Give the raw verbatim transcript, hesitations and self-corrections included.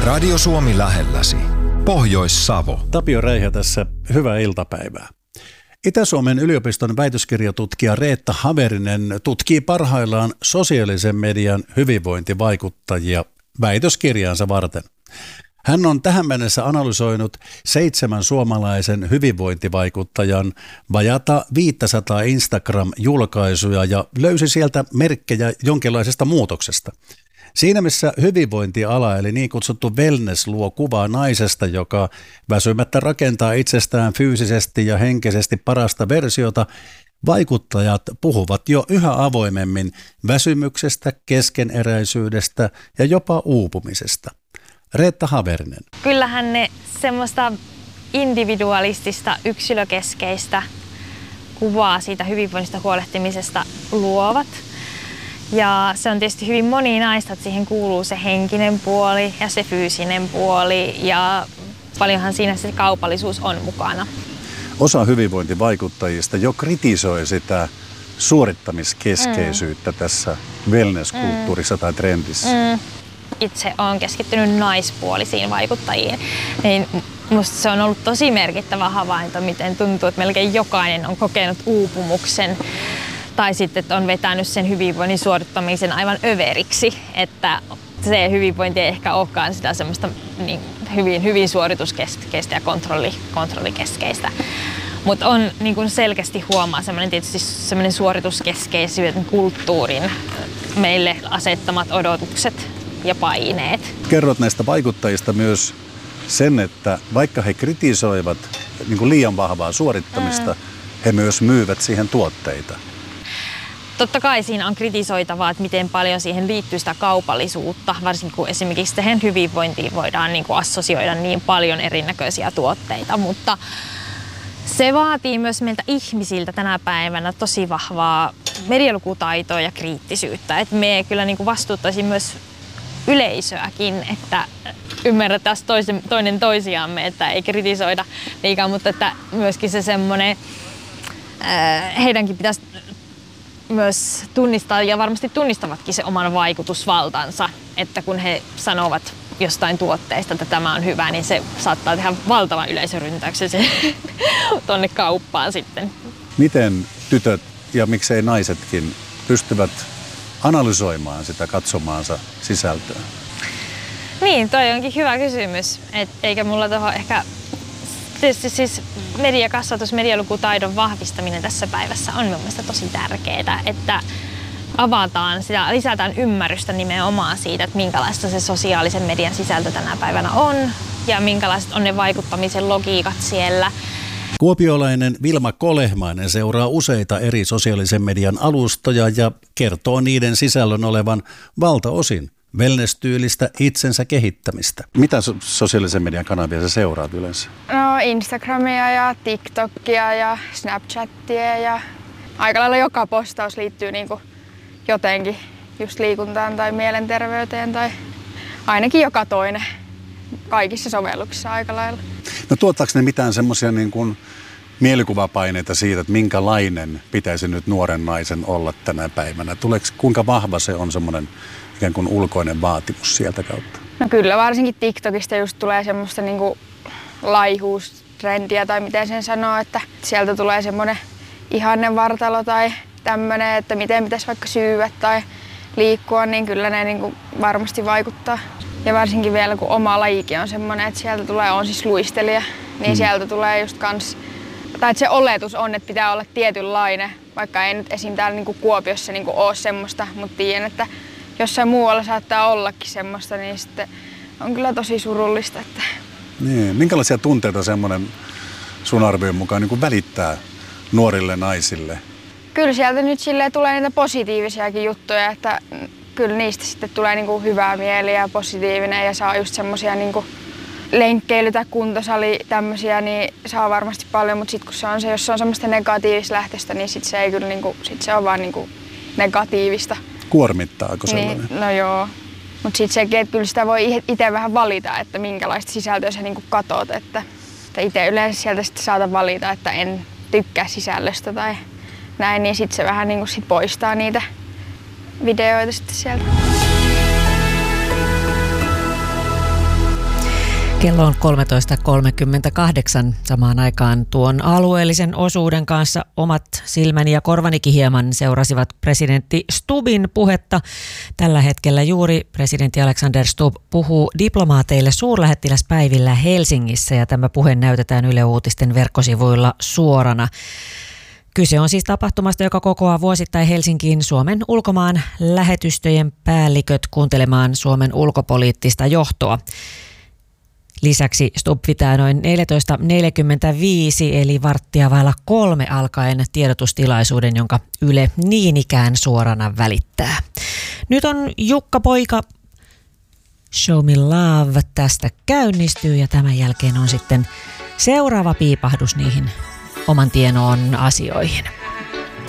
Radio Suomi lähelläsi. Pohjois-Savo. Tapio Räihä tässä. Hyvää iltapäivää. Itä-Suomen yliopiston väitöskirjatutkija Reetta Haverinen tutkii parhaillaan sosiaalisen median hyvinvointivaikuttajia väitöskirjaansa varten. Hän on tähän mennessä analysoinut seitsemän suomalaisen hyvinvointivaikuttajan vajata viisisataa Instagram-julkaisuja ja löysi sieltä merkkejä jonkinlaisesta muutoksesta. Siinä missä hyvinvointiala eli niin kutsuttu wellness luo kuvaa naisesta, joka väsymättä rakentaa itsestään fyysisesti ja henkisesti parasta versiota, vaikuttajat puhuvat jo yhä avoimemmin väsymyksestä, keskeneräisyydestä ja jopa uupumisesta. Reetta Haverinen. Kyllähän ne semmoista individualistista, yksilökeskeistä kuvaa siitä hyvinvoinnista huolehtimisesta luovat. Ja se on tietysti hyvin moninaista, että siihen kuuluu se henkinen puoli ja se fyysinen puoli ja paljonhan siinä se kaupallisuus on mukana. Osa hyvinvointivaikuttajista jo kritisoi sitä suorittamiskeskeisyyttä mm. tässä wellness-kulttuurissa mm. tai trendissä. Mm. Itse olen keskittynyt naispuolisiin vaikuttajiin, niin musta se on ollut tosi merkittävä havainto, miten tuntuu, että melkein jokainen on kokenut uupumuksen tai sitten että on vetänyt sen hyvinvoinnin suorittamisen aivan överiksi, että se hyvinvointi ei ehkä olekaan sitä semmoista niin hyvin, hyvin suorituskeskeistä ja kontrolli, kontrollikeskeistä. Mutta on niin kuin selkeästi huomaa semmoinen tietysti semmoinen suorituskeskeisyyden kulttuurin meille asettamat odotukset ja paineet. Kerrot näistä vaikuttajista myös sen, että vaikka he kritisoivat niin kuin liian vahvaa suorittamista, mm. he myös myyvät siihen tuotteita. Totta kai siinä on kritisoitavaa, että miten paljon siihen liittyy sitä kaupallisuutta, varsinkin kun esimerkiksi tähän hyvinvointiin voidaan niin kuin assosioida niin paljon erinäköisiä tuotteita, mutta se vaatii myös meiltä ihmisiltä tänä päivänä tosi vahvaa medialukutaitoa ja kriittisyyttä. Et me kyllä niin kuin vastuuttaisiin myös yleisöäkin, että ymmärretään toisen, toinen toisiamme, että ei kritisoida liikaa, mutta että myöskin se semmoinen, äh, heidänkin pitäisi myös tunnistaa ja varmasti tunnistavatkin se oman vaikutusvaltansa, että kun he sanovat jostain tuotteesta, että tämä on hyvä, niin se saattaa tehdä valtavan yleisöryntäyksen tuonne kauppaan sitten. Miten tytöt ja miksei naisetkin pystyvät analysoimaan sitä katsomaansa sisältöä? Niin, toi onkin hyvä kysymys. Et eikä mulla tuohon ehkä... Tietysti siis mediakasvatus, medialukutaidon vahvistaminen tässä päivässä on mun mielestä tosi tärkeää, että avataan sitä, lisätään ymmärrystä nimenomaan siitä, että minkälaista se sosiaalisen median sisältö tänä päivänä on ja minkälaiset on ne vaikuttamisen logiikat siellä. Kuopiolainen Vilma Kolehmainen seuraa useita eri sosiaalisen median alustoja ja kertoo niiden sisällön olevan valtaosin wellness-tyylistä itsensä kehittämistä. Mitä so- sosiaalisen median kanavia sä seuraat yleensä? No Instagramia ja TikTokia ja Snapchatia ja aika lailla joka postaus liittyy niinku jotenkin just liikuntaan tai mielenterveyteen tai ainakin joka toinen kaikissa sovelluksissa aika lailla. No tuottaako ne mitään semmoisia niin kuin mielikuvapaineita siitä, että minkälainen pitäisi nyt nuoren naisen olla tänä päivänä? Tuleeko, kuinka vahva se on semmoinen ikään kuin ulkoinen vaatimus sieltä kautta? No kyllä, varsinkin TikTokista just tulee semmoista niinku laihuustrendiä tai miten sen sanoo, että sieltä tulee semmoinen ihanne vartalo tai tämmöinen, että miten pitäisi vaikka syyä tai liikkua, niin kyllä ne niinku varmasti vaikuttaa. Ja varsinkin vielä kun oma lajikin on semmoinen, että sieltä tulee, on siis luistelija, niin hmm. sieltä tulee just kans, tai että se oletus on, että pitää olla tietynlainen, vaikka ei nyt esim. Täällä niinku Kuopiossa niinku ole semmoista, mutta tiedän, että jossain muualla saattaa ollakin semmoista, niin sitten on kyllä tosi surullista. Että... Niin. Minkälaisia tunteita semmoinen sun arvion mukaan niin kuin välittää nuorille naisille? Kyllä sieltä nyt silleen tulee niitä positiivisiakin juttuja, että kyllä niistä sitten tulee niinku hyvää mieliä ja positiivinen ja saa just semmosia niinku lenkkeily- tai kuntosali tämmösiä, niin saa varmasti paljon, mutta sitten kun se on se, jos se on semmoista negatiivista lähtöstä, niin sit se ei kyllä niinku, sit se on vaan niinku negatiivista. Kuormittaako sellainen? Niin, no joo. Mutta sitten sekin, että kyllä sitä voi itse vähän valita, että minkälaista sisältöä sä niinku katot. Että, että itse yleensä sieltä sitten saatan valita, että en tykkää sisällöstä tai näin, niin sitten se vähän niinku sit poistaa niitä videoita sitten sieltä. Kello on kolmetoista kolmekymmentäkahdeksan. Samaan aikaan tuon alueellisen osuuden kanssa omat silmäni ja korvanikin hieman seurasivat presidentti Stubbin puhetta. Tällä hetkellä juuri presidentti Alexander Stubb puhuu diplomaateille suurlähettiläspäivillä Helsingissä ja tämä puhe näytetään Yle Uutisten verkkosivuilla suorana. Kyse on siis tapahtumasta, joka kokoaa vuosittain Helsinkiin Suomen ulkomaan lähetystöjen päälliköt kuuntelemaan Suomen ulkopoliittista johtoa. Lisäksi Stubb pitää noin neljätoista neljäkymmentäviisi eli varttia vailla kolme alkaen tiedotustilaisuuden, jonka Yle niin ikään suorana välittää. Nyt on Jukka Poika, Show Me Love tästä käynnistyy ja tämän jälkeen on sitten seuraava piipahdus niihin oman tienoon asioihin.